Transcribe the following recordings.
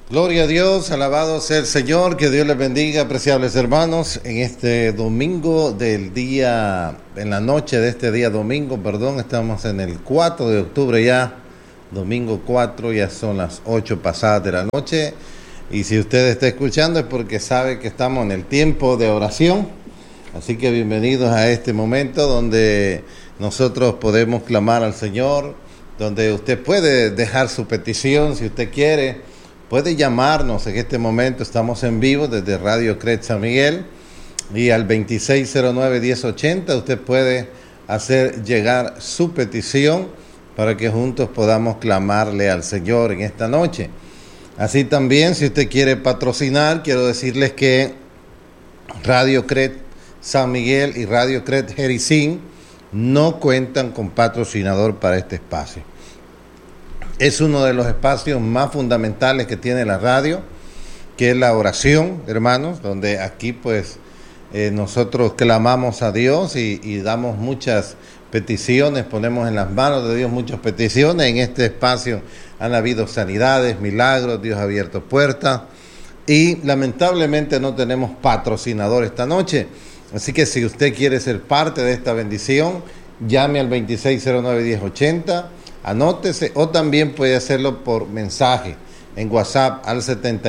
Gloria a Dios, alabado sea el Señor, que Dios les bendiga, apreciables hermanos, en este domingo en la noche de este día domingo, estamos en el 4 de octubre ya, domingo 4, ya son las 8 pasadas de la noche, y si usted está escuchando es porque sabe que estamos en el tiempo de oración, así que bienvenidos a este momento donde nosotros podemos clamar al Señor, donde usted puede dejar su petición si usted quiere. Puede llamarnos en este momento, estamos en vivo desde Radio Cret San Miguel y al 2609-1080 usted puede hacer llegar su petición para que juntos podamos clamarle al Señor en esta noche. Así también, si usted quiere patrocinar, quiero decirles que Radio Cret San Miguel y Radio Cret Jericín no cuentan con patrocinador para este espacio. Es uno de los espacios más fundamentales que tiene la radio, que es la oración, hermanos, donde aquí nosotros clamamos a Dios y damos muchas peticiones, ponemos en las manos de Dios muchas peticiones. En este espacio han habido sanidades, milagros, Dios ha abierto puertas y lamentablemente no tenemos patrocinador esta noche. Así que si usted quiere ser parte de esta bendición, llame al 2609-1080. Anótese o también puede hacerlo por mensaje en WhatsApp al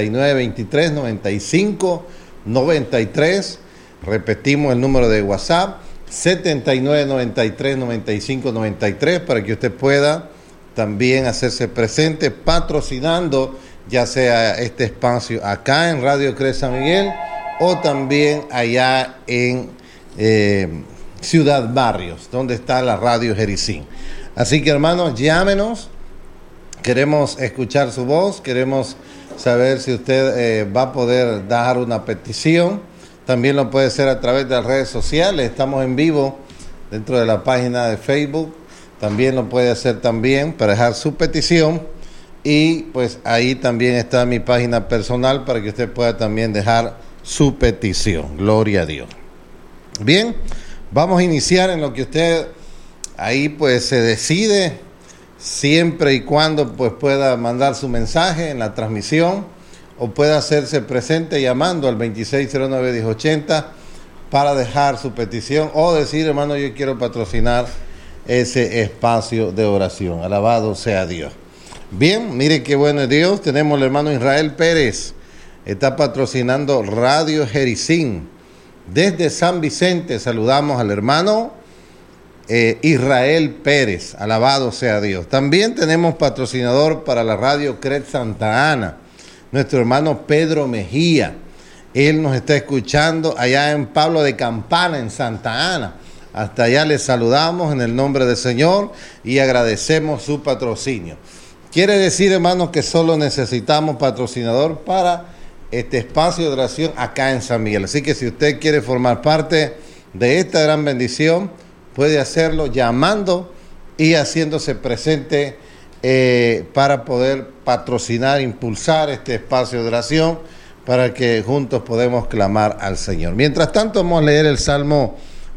7923-9593. Repetimos el número de WhatsApp, 7993-9593, para que usted pueda también hacerse presente patrocinando ya sea este espacio acá en Radio Cret San Miguel o también allá en Ciudad Barrios, donde está la Radio Jericín. Así que hermanos, llámenos, queremos escuchar su voz, queremos saber si usted va a poder dar una petición. También lo puede hacer a través de las redes sociales, estamos en vivo dentro de la página de Facebook, también lo puede hacer también para dejar su petición y pues ahí también está mi página personal para que usted pueda también dejar su petición. Gloria a Dios. Bien, vamos a iniciar en lo que usted ahí se decide, siempre y cuando pueda mandar su mensaje en la transmisión o pueda hacerse presente llamando al 2609-1080 para dejar su petición o decir, hermano, yo quiero patrocinar ese espacio de oración. Alabado sea Dios. Bien, mire qué bueno es Dios. Tenemos al hermano Israel Pérez, está patrocinando Radio Jericín. Desde San Vicente saludamos al hermano Israel Pérez, alabado sea Dios. También tenemos patrocinador para la Radio Cret Santa Ana, nuestro hermano Pedro Mejía. Él nos está escuchando allá en Pablo de Campana, en Santa Ana. Hasta allá les saludamos en el nombre del Señor y agradecemos su patrocinio. Quiere decir, hermanos, que solo necesitamos patrocinador para este espacio de oración acá en San Miguel. Así que si usted quiere formar parte de esta gran bendición, puede hacerlo llamando y haciéndose presente para poder patrocinar, impulsar este espacio de oración para que juntos podamos clamar al Señor. Mientras tanto, vamos a leer el Salmo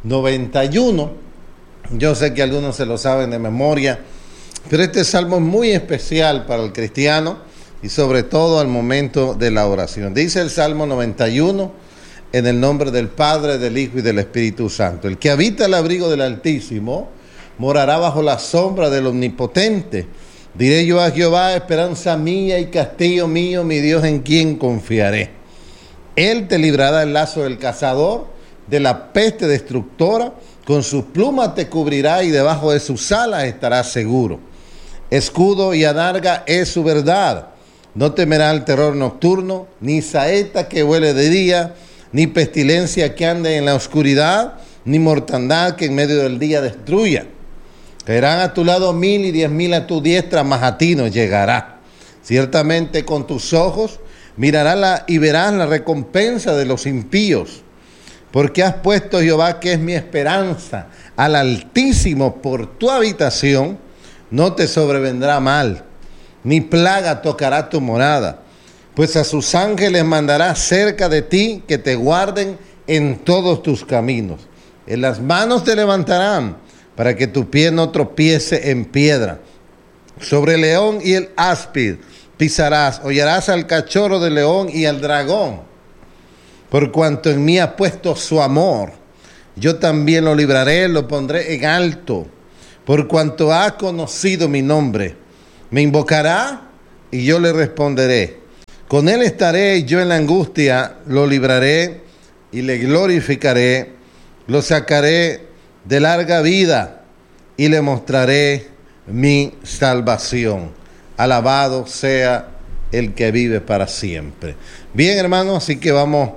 91. Yo sé que algunos se lo saben de memoria, pero este salmo es muy especial para el cristiano y sobre todo al momento de la oración. Dice el Salmo 91, en el nombre del Padre, del Hijo y del Espíritu Santo. El que habita el abrigo del Altísimo morará bajo la sombra del Omnipotente. Diré yo a Jehová, esperanza mía y castillo mío, mi Dios en quien confiaré. Él te librará del lazo del cazador, de la peste destructora, con sus plumas te cubrirá y debajo de sus alas estarás seguro. Escudo y adarga es su verdad. No temerá el terror nocturno, ni saeta que vuele de día, ni pestilencia que ande en la oscuridad, ni mortandad que en medio del día destruya. Caerán a tu lado 1000 y 10,000 a tu diestra, mas a ti no llegará. Ciertamente con tus ojos mirarás y verás la recompensa de los impíos. Porque has puesto, Jehová, que es mi esperanza, al Altísimo por tu habitación, no te sobrevendrá mal, ni plaga tocará tu morada. Pues a sus ángeles mandará cerca de ti que te guarden en todos tus caminos. En las manos te levantarán para que tu pie no tropiece en piedra. Sobre el león y el áspid pisarás, hollarás al cachorro del león y al dragón. Por cuanto en mí ha puesto su amor, yo también lo libraré, lo pondré en alto. Por cuanto ha conocido mi nombre, me invocará y yo le responderé. Con él estaré yo en la angustia, lo libraré y le glorificaré. Lo sacaré de larga vida y le mostraré mi salvación. Alabado sea el que vive para siempre. Bien, hermanos, así que vamos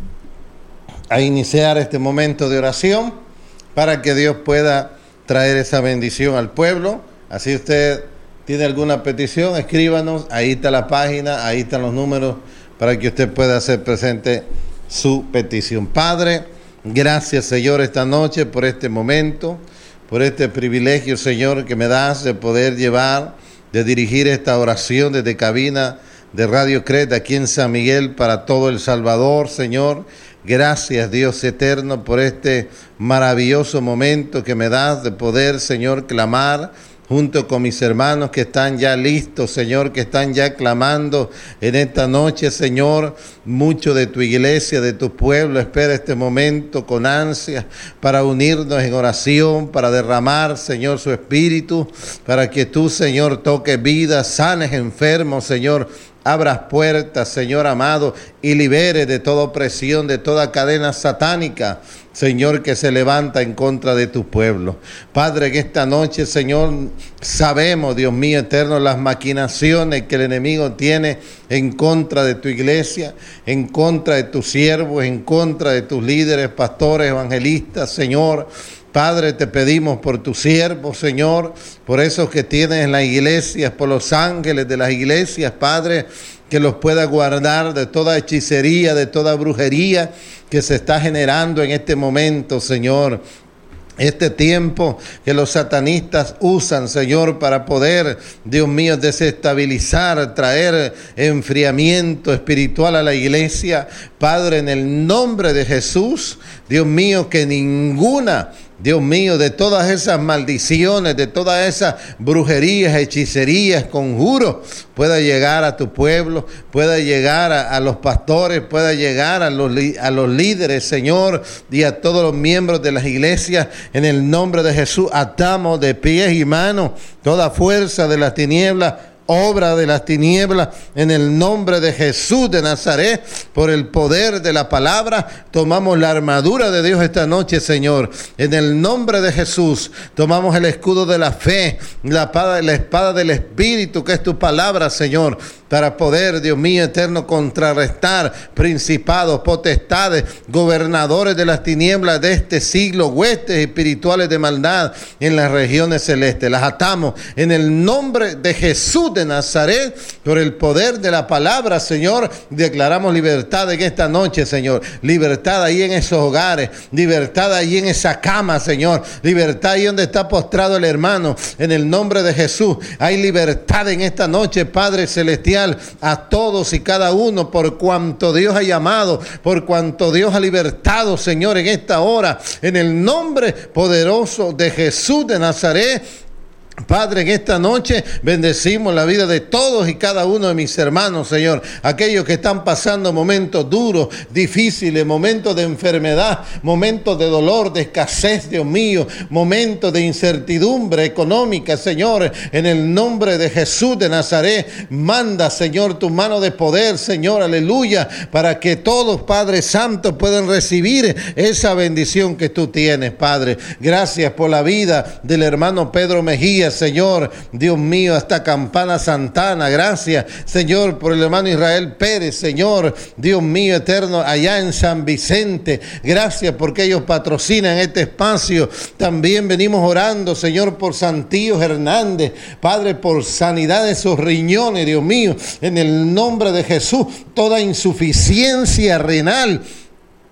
a iniciar este momento de oración para que Dios pueda traer esa bendición al pueblo. Así usted tiene alguna petición, escríbanos, ahí está la página, ahí están los números para que usted pueda hacer presente su petición. Padre, gracias, Señor, esta noche por este momento, por este privilegio, Señor, que me das de poder llevar, de dirigir esta oración desde cabina de Radio Creta aquí en San Miguel para todo El Salvador, Señor. Gracias, Dios eterno, por este maravilloso momento que me das de poder, Señor, clamar junto con mis hermanos que están ya listos, Señor, que están ya clamando en esta noche, Señor. Mucho de tu iglesia, de tu pueblo, espera este momento con ansia para unirnos en oración, para derramar, Señor, su espíritu, para que tú, Señor, toques vidas, sanes enfermos, Señor. Abras puertas, Señor amado, y libere de toda opresión, de toda cadena satánica, Señor, que se levanta en contra de tu pueblo. Padre, en esta noche, Señor, sabemos, Dios mío eterno, las maquinaciones que el enemigo tiene en contra de tu iglesia, en contra de tus siervos, en contra de tus líderes, pastores, evangelistas, Señor. Padre, te pedimos por tus siervos, Señor, por esos que tienes en las iglesias, por los ángeles de las iglesias, Padre, que los pueda guardar de toda hechicería, de toda brujería que se está generando en este momento, Señor. Este tiempo que los satanistas usan, Señor, para poder, Dios mío, desestabilizar, traer enfriamiento espiritual a la iglesia. Padre, en el nombre de Jesús, Dios mío, que ninguna, Dios mío, de todas esas maldiciones, de todas esas brujerías, hechicerías, conjuros, pueda llegar a tu pueblo, pueda llegar a los pastores, pueda llegar a los líderes, Señor, y a todos los miembros de las iglesias. En el nombre de Jesús, atamos de pies y manos toda fuerza de las tinieblas, obra de las tinieblas, en el nombre de Jesús de Nazaret, por el poder de la palabra, tomamos la armadura de Dios esta noche, Señor. En el nombre de Jesús, tomamos el escudo de la fe, la espada del Espíritu, que es tu palabra, Señor, para poder, Dios mío eterno, contrarrestar principados, potestades, gobernadores de las tinieblas de este siglo, huestes espirituales de maldad en las regiones celestes. Las atamos en el nombre de Jesús de Nazaret, por el poder de la palabra, Señor. Declaramos libertad en esta noche, Señor. Libertad ahí en esos hogares, libertad ahí en esa cama, Señor. Libertad ahí donde está postrado el hermano, en el nombre de Jesús. Hay libertad en esta noche, Padre Celestial, a todos y cada uno, por cuanto Dios ha llamado, por cuanto Dios ha libertado, Señor, en esta hora, en el nombre poderoso de Jesús de Nazaret. Padre, en esta noche bendecimos la vida de todos y cada uno de mis hermanos, Señor. Aquellos que están pasando momentos duros, difíciles, momentos de enfermedad, momentos de dolor, de escasez, Dios mío, momentos de incertidumbre económica, Señor. En el nombre de Jesús de Nazaret, manda, Señor, tu mano de poder, Señor, aleluya, para que todos, Padre Santo, puedan recibir esa bendición que tú tienes, Padre. Gracias por la vida del hermano Pedro Mejía, Señor, Dios mío, hasta Campana Santana. Gracias, Señor, por el hermano Israel Pérez, Señor, Dios mío eterno, allá en San Vicente. Gracias porque ellos patrocinan este espacio. También venimos orando, Señor, por Santillo Hernández, Padre, por sanidad de sus riñones, Dios mío, en el nombre de Jesús. Toda insuficiencia renal,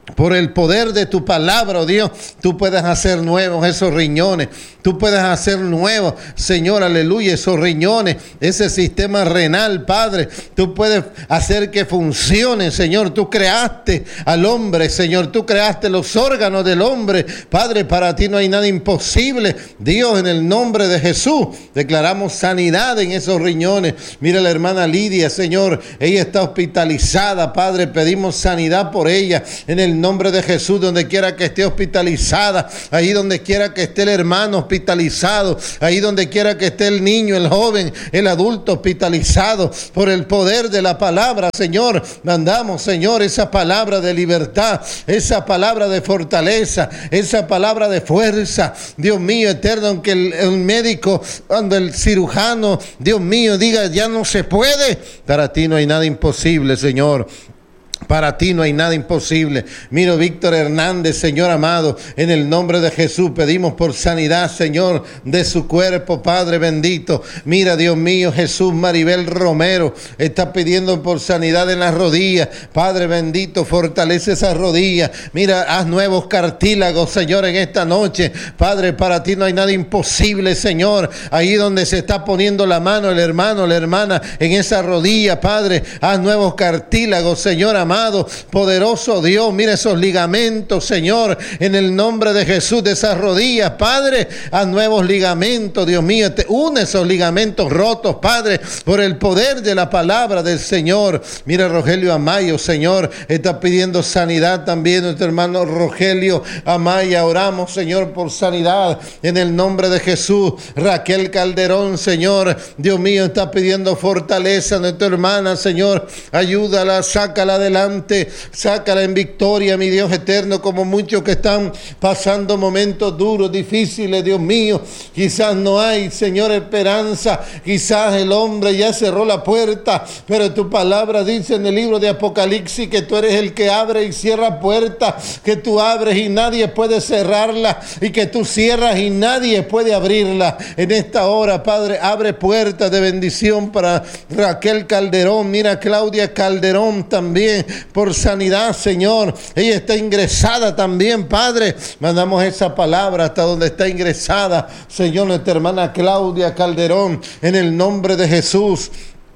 Por el poder de tu palabra, oh Dios, tú puedes hacer nuevos esos riñones. Tú puedes hacer nuevos, Señor, aleluya, esos riñones, ese sistema renal, Padre. Tú puedes hacer que funcione, Señor. Tú creaste al hombre, Señor. Tú creaste los órganos del hombre. Padre, para ti no hay nada imposible. Dios, en el nombre de Jesús, declaramos sanidad en esos riñones. Mira la hermana Lidia, Señor. Ella está hospitalizada, Padre. Pedimos sanidad por ella. En el nombre de Jesús, donde quiera que esté hospitalizada, ahí donde quiera que esté el hermano hospitalizado, ahí donde quiera que esté el niño, el joven, el adulto hospitalizado, por el poder de la palabra, Señor, mandamos, Señor, esa palabra de libertad, esa palabra de fortaleza, esa palabra de fuerza, Dios mío eterno, aunque el médico, cuando el cirujano, Dios mío, diga ya no se puede, para ti no hay nada imposible, Señor. Para ti no hay nada imposible. Miro Víctor Hernández, Señor amado, en el nombre de Jesús pedimos por sanidad, Señor, de su cuerpo, Padre bendito. Mira, Dios mío, Jesús, Maribel Romero está pidiendo por sanidad en las rodillas. Padre bendito, fortalece esas rodillas. Mira, haz nuevos cartílagos, Señor, en esta noche. Padre, para ti no hay nada imposible, Señor. Ahí donde se está poniendo la mano el hermano, la hermana, en esa rodilla, Padre, haz nuevos cartílagos, Señor amado. Poderoso Dios, mira esos ligamentos, Señor, en el nombre de Jesús, de esas rodillas, Padre, a nuevos ligamentos, Dios mío, te une esos ligamentos rotos, Padre, por el poder de la palabra del Señor. Mira Rogelio Amayo, Señor, está pidiendo sanidad también nuestro hermano Rogelio Amaya. Oramos, Señor, por sanidad en el nombre de Jesús. Raquel Calderón, Señor, Dios mío, está pidiendo fortaleza a nuestra hermana, Señor, ayúdala, sácala adelante. Sácala en victoria, mi Dios eterno, como muchos que están pasando momentos duros, difíciles, Dios mío. Quizás no hay, Señor, esperanza. Quizás el hombre ya cerró la puerta, pero tu palabra dice en el libro de Apocalipsis que tú eres el que abre y cierra puertas, que tú abres y nadie puede cerrarla, y que tú cierras y nadie puede abrirla. En esta hora, Padre, abre puertas de bendición para Raquel Calderón. Mira Claudia Calderón también, por sanidad, Señor. Ella está ingresada también, Padre. Mandamos esa palabra hasta donde está ingresada, Señor, nuestra hermana Claudia Calderón, en el nombre de Jesús.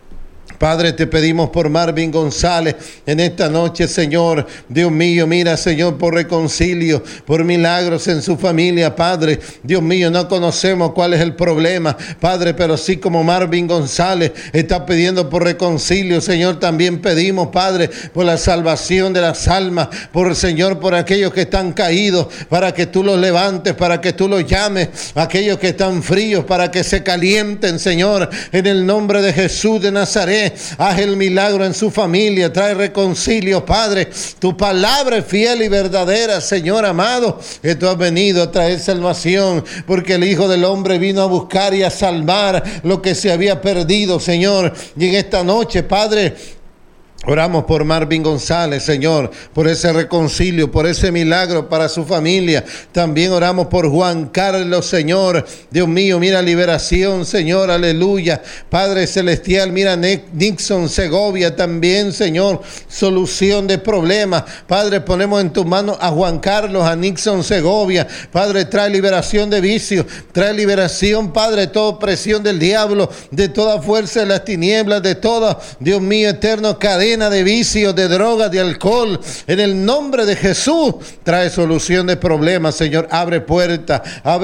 Padre, te pedimos por Marvin González en esta noche, Señor. Dios mío, mira, Señor, por reconcilio, por milagros en su familia, Padre. Dios mío, no conocemos cuál es el problema, Padre, pero sí como Marvin González está pidiendo por reconcilio, Señor, también pedimos, Padre, por la salvación de las almas, por, Señor, por aquellos que están caídos, para que tú los levantes, para que tú los llames, aquellos que están fríos, para que se calienten, Señor, en el nombre de Jesús de Nazaret. Haz el milagro en su familia, trae reconcilio, Padre. Tu palabra es fiel y verdadera, Señor amado, que tú has venido a traer salvación, porque el Hijo del Hombre vino a buscar y a salvar lo que se había perdido, Señor. Y en esta noche, Padre, oramos por Marvin González, Señor, por ese reconcilio, por ese milagro para su familia. También oramos por Juan Carlos, Señor. Dios mío, mira liberación, Señor, aleluya. Padre celestial, mira Nixon Segovia también, Señor, solución de problemas. Padre, ponemos en tus manos a Juan Carlos, a Nixon Segovia. Padre, trae liberación de vicios, trae liberación, Padre, de toda opresión del diablo, de toda fuerza de las tinieblas, de toda, Dios mío eterno, cadena de vicios, de drogas, de alcohol. En el nombre de Jesús, trae solución de problemas, Señor. Abre puertas,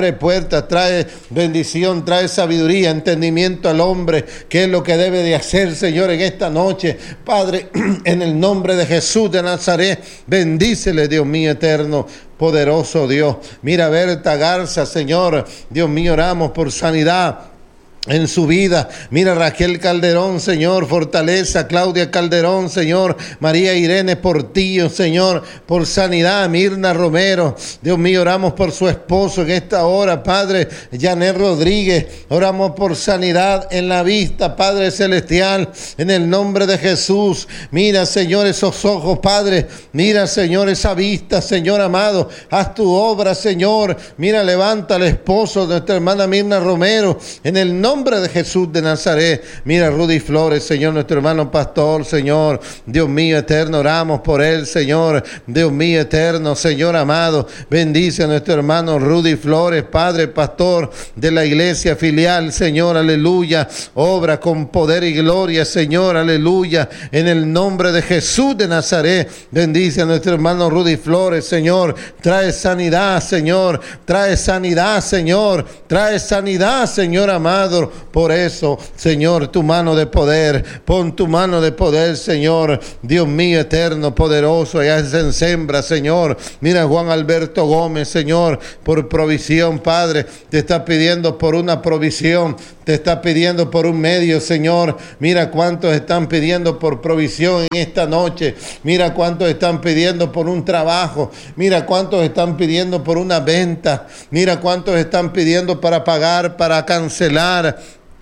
trae bendición, trae sabiduría, entendimiento al hombre, qué es lo que debe de hacer, Señor, en esta noche. Padre, en el nombre de Jesús de Nazaret, bendícele, Dios mío eterno, poderoso Dios. Mira Berta Garza, Señor, Dios mío, oramos por sanidad en su vida. Mira Raquel Calderón, Señor, fortaleza. Claudia Calderón, Señor. María Irene Portillo, Señor, por sanidad. Mirna Romero, Dios mío, oramos por su esposo en esta hora, Padre. Janet Rodríguez, oramos por sanidad en la vista, Padre celestial, en el nombre de Jesús. Mira, Señor, esos ojos, Padre. Mira, Señor, esa vista, Señor amado. Haz tu obra, Señor. Mira, levanta al esposo de nuestra hermana Mirna Romero, en el nombre nombre de Jesús de Nazaret. Mira, Rudy Flores, Señor, nuestro hermano pastor, Señor, Dios mío eterno, oramos por él, Señor, Dios mío eterno, Señor amado, bendice a nuestro hermano Rudy Flores, Padre, pastor de la iglesia filial, Señor, aleluya, obra con poder y gloria, Señor, aleluya, en el nombre de Jesús de Nazaret, bendice a nuestro hermano Rudy Flores, Señor, trae sanidad, Señor, trae sanidad, Señor, trae sanidad, Señor amado, por eso, Señor, tu mano de poder, pon tu mano de poder, Señor, Dios mío eterno, poderoso, allá se sembra, Señor, mira Juan Alberto Gómez, Señor, por provisión, Padre, te está pidiendo por una provisión, te está pidiendo por un medio, Señor. Mira cuántos están pidiendo por provisión en esta noche. Mira cuántos están pidiendo por un trabajo. Mira cuántos están pidiendo por una venta. Mira cuántos están pidiendo para pagar, para cancelar,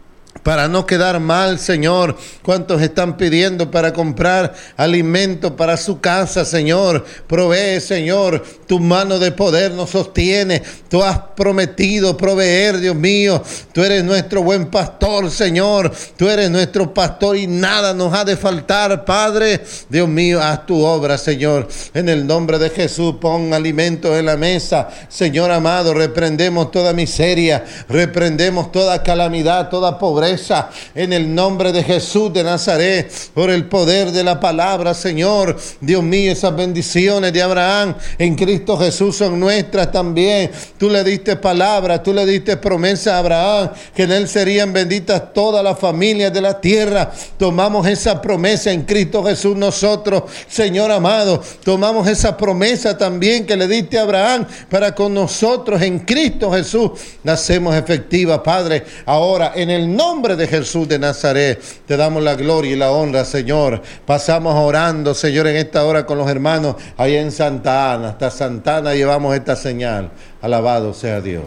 para no quedar mal, Señor. ¿Cuántos están pidiendo para comprar alimento para su casa, Señor? Provee, Señor. Tu mano de poder nos sostiene. Tú has prometido proveer, Dios mío. Tú eres nuestro buen pastor, Señor. Tú eres nuestro pastor y nada nos ha de faltar, Padre. Dios mío, haz tu obra, Señor. En el nombre de Jesús, pon alimentos en la mesa. Señor amado, reprendemos toda miseria. Reprendemos toda calamidad, toda pobreza. En el nombre de Jesús de Nazaret, por el poder de la palabra, Señor, Dios mío, esas bendiciones de Abraham en Cristo Jesús son nuestras también. Tú le diste palabra, tú le diste promesa a Abraham, que en él serían benditas todas las familias de la tierra. Tomamos esa promesa en Cristo Jesús nosotros, Señor amado, tomamos esa promesa también que le diste a Abraham para con nosotros en Cristo Jesús la hacemos efectiva, Padre. Ahora, en el nombre de Jesús de Nazaret, te damos la gloria y la honra, Señor. Pasamos orando, Señor, en esta hora con los hermanos allá en Santa Ana. Hasta Santa Ana llevamos esta señal. Alabado sea Dios.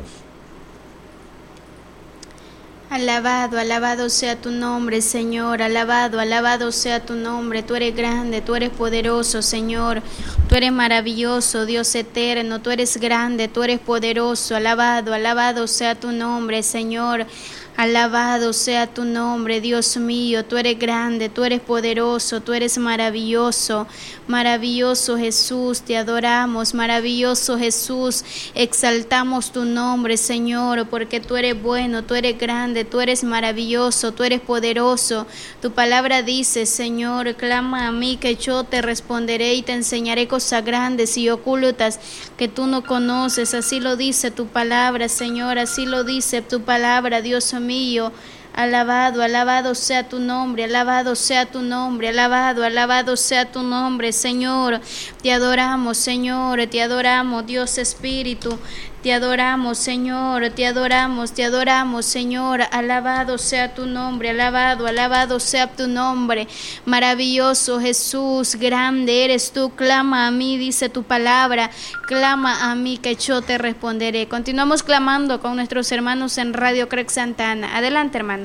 Alabado, alabado sea tu nombre, Señor. Alabado, alabado sea tu nombre. Tú eres grande, tú eres poderoso, Señor. Tú eres maravilloso, Dios eterno. Tú eres grande, tú eres poderoso. Alabado, alabado sea tu nombre, Señor. Alabado sea tu nombre, Dios mío. Tú eres grande, tú eres poderoso, tú eres maravilloso. Maravilloso Jesús, te adoramos. Maravilloso Jesús, exaltamos tu nombre, Señor, porque tú eres bueno, tú eres grande, tú eres maravilloso, tú eres poderoso. Tu palabra dice, Señor, clama a mí que yo te responderé y te enseñaré cosas grandes y ocultas que tú no conoces. Así lo dice tu palabra, Señor, así lo dice tu palabra, Dios mío. Alabado, alabado sea tu nombre, alabado sea tu nombre, alabado, alabado sea tu nombre, Señor. Te adoramos, Señor, te adoramos, Dios Espíritu. Te adoramos, Señor, te adoramos, Señor. Alabado sea tu nombre, alabado, alabado sea tu nombre. Maravilloso Jesús, grande eres tú. Clama a mí, dice tu palabra. Clama a mí que yo te responderé. Continuamos clamando con nuestros hermanos en Radio Crec Santa Ana. Adelante, hermano.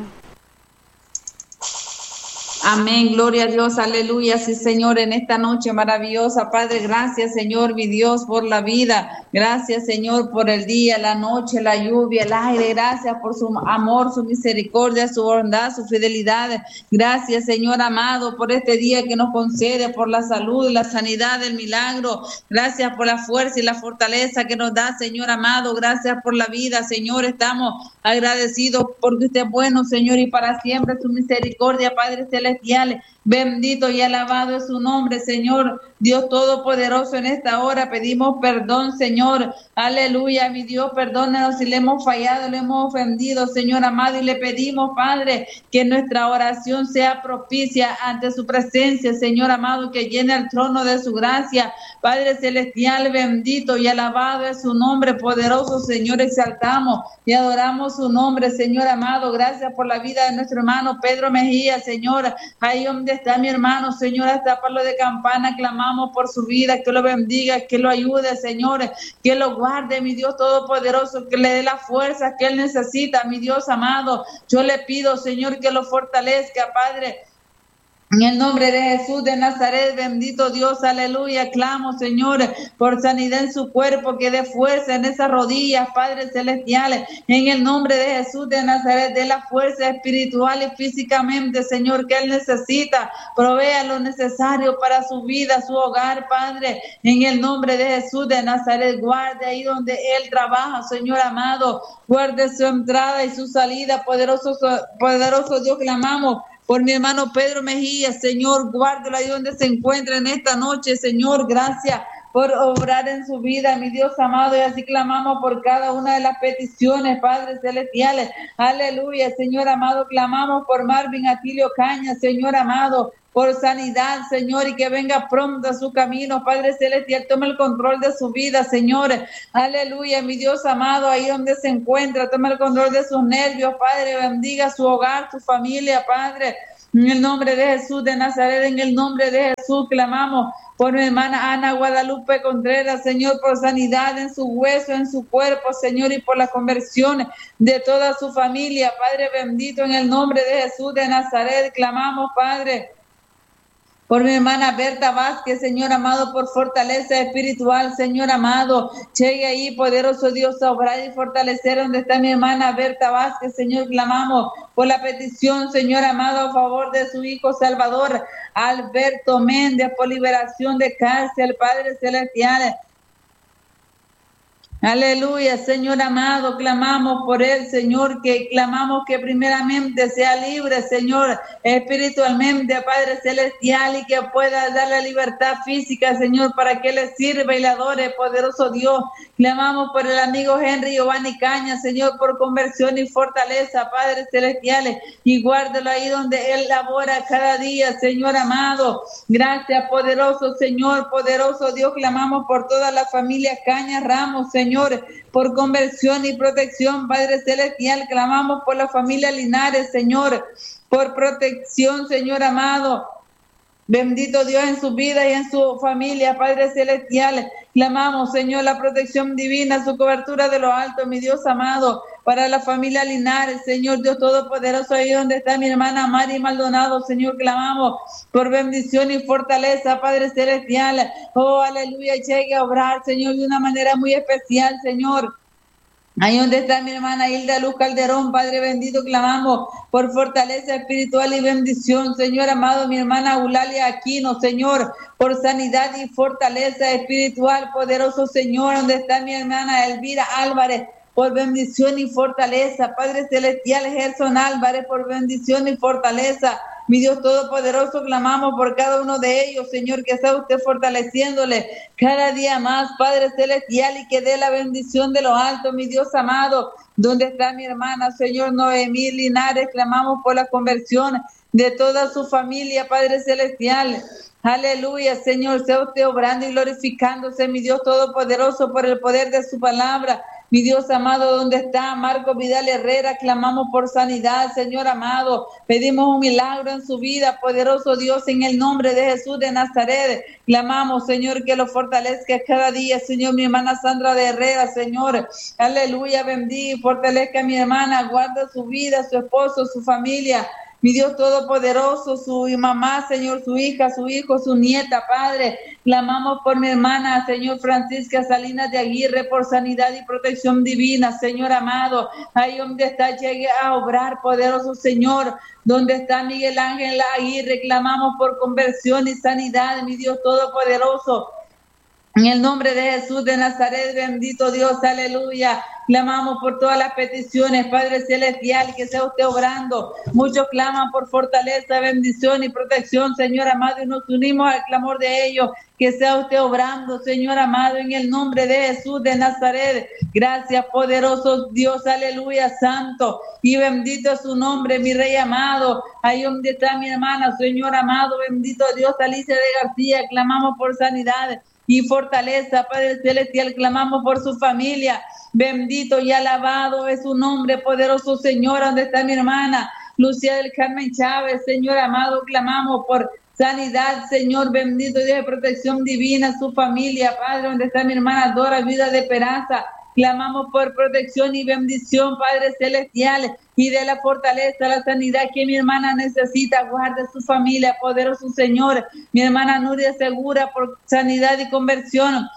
Amén, gloria a Dios, aleluya, sí Señor, en esta noche maravillosa, Padre, gracias Señor, mi Dios, por la vida, gracias Señor, por el día, la noche, la lluvia, el aire, gracias por su amor, su misericordia, su bondad, su fidelidad, gracias Señor amado, por este día que nos concede, por la salud, la sanidad, el milagro, gracias por la fuerza y la fortaleza que nos da, Señor amado, gracias por la vida, Señor, estamos agradecidos porque usted es bueno, Señor, y para siempre su misericordia, Padre celestial. Bendito y alabado es su nombre, Señor, Dios Todopoderoso. En esta hora pedimos perdón, Señor, aleluya, mi Dios, perdónanos si le hemos fallado, le hemos ofendido, Señor amado, y le pedimos, Padre, que nuestra oración sea propicia ante su presencia, Señor amado, que llene el trono de su gracia, Padre celestial, bendito y alabado es su nombre, poderoso, Señor, exaltamos y adoramos su nombre, Señor amado. Gracias por la vida de nuestro hermano Pedro Mejía, Señor, ahí donde está mi hermano, Señor, hasta palo de campana, clamamos por su vida, que lo bendiga, que lo ayude, Señor, que lo guarde, mi Dios todopoderoso, que le dé la fuerza que él necesita, mi Dios amado. Yo le pido, Señor, que lo fortalezca, Padre En el nombre de Jesús de Nazaret, bendito Dios, aleluya, clamo, Señor, por sanidad en su cuerpo, que dé fuerza en esas rodillas, Padre Celestial, en el nombre de Jesús de Nazaret, de la fuerza espiritual y físicamente, Señor, que Él necesita, provea lo necesario para su vida, su hogar, Padre, en el nombre de Jesús de Nazaret, guarde ahí donde Él trabaja, Señor amado, guarde su entrada y su salida, poderoso Dios, clamamos por mi hermano Pedro Mejía, Señor, guárdalo ahí donde se encuentra en esta noche, Señor, gracias por obrar en su vida, mi Dios amado, y así clamamos por cada una de las peticiones, Padre Celestiales, aleluya, Señor amado, clamamos por Marvin Atilio Caña, Señor amado, por sanidad, Señor, y que venga pronto a su camino, Padre Celestial, toma el control de su vida, Señor, aleluya, mi Dios amado, ahí donde se encuentra, toma el control de sus nervios, Padre, bendiga su hogar, su familia, Padre, en el nombre de Jesús de Nazaret, en el nombre de Jesús, clamamos por mi hermana Ana Guadalupe Contreras, Señor, por sanidad en su hueso, en su cuerpo, Señor, y por la conversión de toda su familia, Padre bendito, en el nombre de Jesús de Nazaret, clamamos, Padre, por mi hermana Berta Vázquez, Señor amado, por fortaleza espiritual, Señor amado, llegue ahí, poderoso Dios, a obrar y fortalecer donde está mi hermana Berta Vázquez, Señor, clamamos por la petición, Señor amado, a favor de su hijo Salvador, Alberto Méndez, por liberación de cárcel, Padre Celestial. Aleluya, Señor amado, clamamos por él, Señor, que clamamos que primeramente sea libre, Señor, espiritualmente, Padre Celestial, y que pueda darle libertad física, Señor, para que le sirva y le adore, poderoso Dios. Clamamos por el amigo Henry Giovanni Caña, Señor, por conversión y fortaleza, Padre Celestial, y guárdalo ahí donde él labora cada día, Señor amado. Gracias, poderoso Señor, poderoso Dios, clamamos por toda la familia Caña Ramos, Señor, por conversión y protección, Padre Celestial, clamamos por la familia Linares, Señor, por protección, Señor amado. Bendito Dios en su vida y en su familia, Padre Celestial. Clamamos, Señor, la protección divina, su cobertura de lo alto, mi Dios amado, para la familia Linares, Señor Dios Todopoderoso, ahí donde está mi hermana Mari Maldonado, Señor, clamamos por bendición y fortaleza, Padre Celestial. Oh, aleluya, llegue a obrar, Señor, de una manera muy especial, Señor. Ahí donde está mi hermana Hilda Luz Calderón, Padre bendito, clamamos por fortaleza espiritual y bendición, Señor amado, mi hermana Eulalia Aquino, Señor, por sanidad y fortaleza espiritual, poderoso Señor, donde está mi hermana Elvira Álvarez, por bendición y fortaleza, Padre Celestial, Gerson Álvarez, por bendición y fortaleza. Mi Dios Todopoderoso, clamamos por cada uno de ellos, Señor, que sea usted fortaleciéndole cada día más, Padre Celestial, y que dé la bendición de lo alto, mi Dios amado. Donde está mi hermana, Señor Noemí Linares, clamamos por la conversión de toda su familia, Padre Celestial. Aleluya, Señor, sea usted obrando y glorificándose, mi Dios Todopoderoso, por el poder de su palabra. Mi Dios amado, ¿dónde está Marco Vidal Herrera? Clamamos por sanidad, Señor amado. Pedimos un milagro en su vida, poderoso Dios, en el nombre de Jesús de Nazaret. Clamamos, Señor, que lo fortalezca cada día, Señor, mi hermana Sandra de Herrera, Señor. Aleluya, bendiga y fortalezca a mi hermana, guarda su vida, su esposo, su familia. Mi Dios Todopoderoso, su mamá, Señor, su hija, su hijo, su nieta, Padre. Clamamos por mi hermana, Señor, Francisca Salinas de Aguirre, por sanidad y protección divina, Señor amado. Ahí donde está, llegue a obrar, poderoso Señor. Donde está Miguel Ángel Aguirre, clamamos por conversión y sanidad, mi Dios Todopoderoso. En el nombre de Jesús de Nazaret, bendito Dios, aleluya. Clamamos por todas las peticiones, Padre Celestial, que sea usted obrando. Muchos claman por fortaleza, bendición y protección, Señor amado, y nos unimos al clamor de ellos. Que sea usted obrando, Señor amado, en el nombre de Jesús de Nazaret. Gracias, poderoso Dios, aleluya, santo. Y bendito es su nombre, mi Rey amado. Ahí donde está mi hermana, Señor amado, bendito Dios, Alicia de García. Clamamos por sanidad y fortaleza, Padre Celestial, clamamos por su familia. Bendito y alabado es su nombre, poderoso Señor. Donde está mi hermana Lucía del Carmen Chávez, Señor amado, clamamos por sanidad, Señor, bendito Dios, de protección divina, su familia, Padre. Donde está mi hermana Dora Vida de Peraza, Clamamos por protección y bendición, Padre celestial, y de la fortaleza, la sanidad que mi hermana necesita. Guarde su familia, poderoso Señor. Mi hermana Nuria segura por sanidad y conversión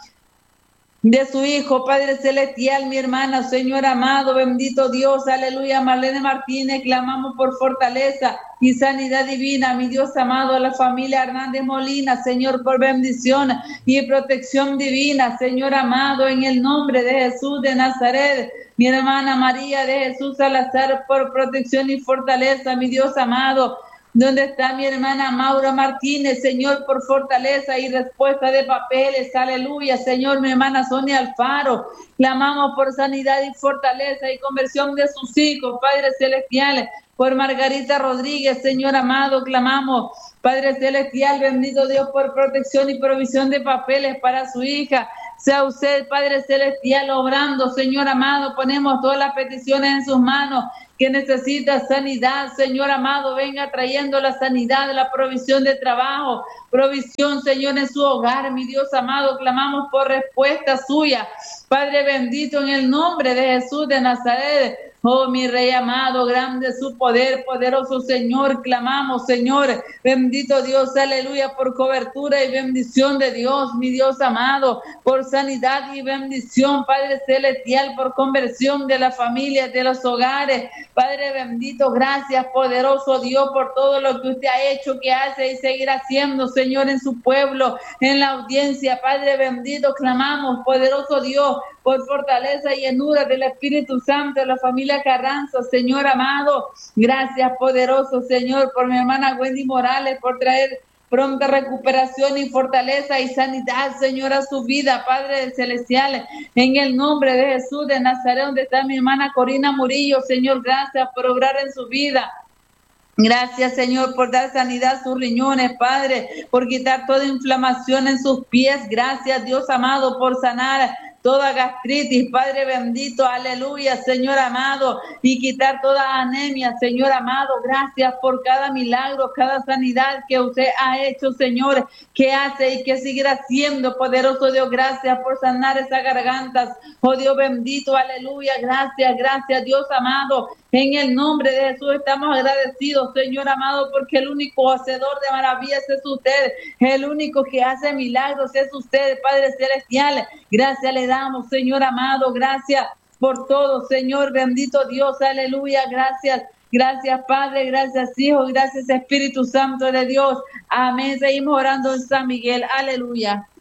de su hijo, Padre celestial, mi hermana, Señor amado, bendito Dios, aleluya. Marlene Martínez, clamamos por fortaleza y sanidad divina, mi Dios amado, a la familia Hernández Molina, Señor, por bendición y protección divina, Señor amado, en el nombre de Jesús de Nazaret. Mi hermana María de Jesús Salazar, por protección y fortaleza, mi Dios amado. ¿Dónde está mi hermana Maura Martínez, Señor, por fortaleza y respuesta de papeles? Aleluya, Señor. Mi hermana Sonia Alfaro, clamamos por sanidad y fortaleza y conversión de sus hijos, Padre celestial. Por Margarita Rodríguez, Señor amado, clamamos, Padre celestial, bendito Dios, por protección y provisión de papeles para su hija. Sea usted, Padre celestial, obrando, Señor amado. Ponemos todas las peticiones en sus manos, que necesita sanidad, Señor amado. Venga trayendo la sanidad, la provisión de trabajo, provisión, Señor, en su hogar, mi Dios amado. Clamamos por respuesta suya, Padre bendito, en el nombre de Jesús de Nazaret. Oh, mi Rey amado, grande es su poder, poderoso Señor. Clamamos, Señor, bendito Dios, aleluya, por cobertura y bendición de Dios, mi Dios amado, por sanidad y bendición, Padre celestial, por conversión de las familias, de los hogares. Padre bendito, gracias, poderoso Dios, por todo lo que usted ha hecho, que hace y seguirá haciendo, Señor, en su pueblo, en la audiencia. Padre bendito, clamamos, poderoso Dios, por fortaleza y llenura del Espíritu Santo, de la familia Carranza, Señor amado. Gracias, poderoso Señor, por mi hermana Wendy Morales, por traer pronta recuperación y fortaleza y sanidad, Señor, a su vida, Padre celestial, en el nombre de Jesús de Nazaret. Donde está mi hermana Corina Murillo, Señor, gracias por obrar en su vida. Gracias, Señor, por dar sanidad a sus riñones, Padre, por quitar toda inflamación en sus pies. Gracias, Dios amado, por sanar toda gastritis, Padre bendito, aleluya, Señor amado, y quitar toda anemia, Señor amado. Gracias por cada milagro, cada sanidad que usted ha hecho, Señor, que hace y que seguirá haciendo, poderoso Dios. Gracias por sanar esas gargantas, oh Dios bendito, aleluya. Gracias, gracias, Dios amado. En el nombre de Jesús estamos agradecidos, Señor amado, porque el único hacedor de maravillas es usted, el único que hace milagros es usted, Padre celestial. Gracias le damos, Señor amado, gracias por todo, Señor bendito Dios, aleluya. Gracias, gracias Padre, gracias Hijo, gracias Espíritu Santo de Dios. Amén. Seguimos orando en San Miguel, aleluya.